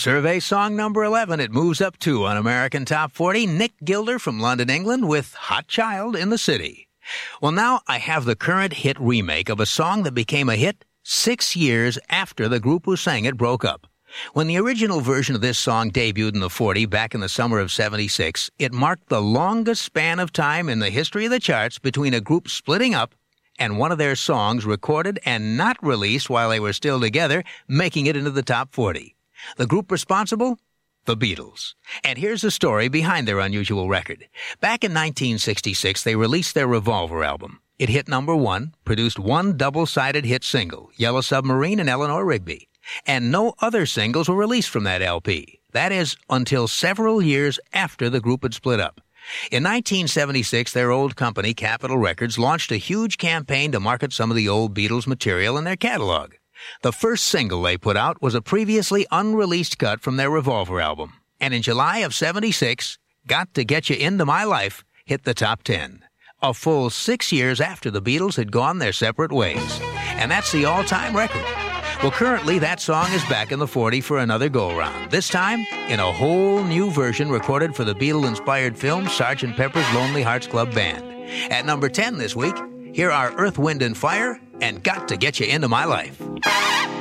Survey song number 11. It moves up 2 on American Top 40. Nick Gilder from London, England with Hot Child in the City. Well, now I have the current hit remake of a song that became a hit 6 years after the group who sang it broke up. When the original version of this song debuted in the 40 back in the summer of 76, it marked the longest span of time in the history of the charts between a group splitting up and one of their songs recorded and not released while they were still together, making it into the top 40. The group responsible? The Beatles. And here's the story behind their unusual record. Back in 1966, they released their Revolver album. It hit number 1, produced one double-sided hit single, Yellow Submarine and Eleanor Rigby. And no other singles were released from that LP. That is, until several years after the group had split up. In 1976, their old company, Capitol Records, launched a huge campaign to market some of the old Beatles material in their catalog. The first single they put out was a previously unreleased cut from their Revolver album. And in July of 76, Got to Get You Into My Life hit the top 10. A full 6 years after the Beatles had gone their separate ways. And that's the all-time record. Well, currently, that song is back in the 40 for another go-around. This time, in a whole new version recorded for the Beatle-inspired film Sgt. Pepper's Lonely Hearts Club Band. At number 10 this week, here are Earth, Wind & Fire and Got to Get You Into My Life.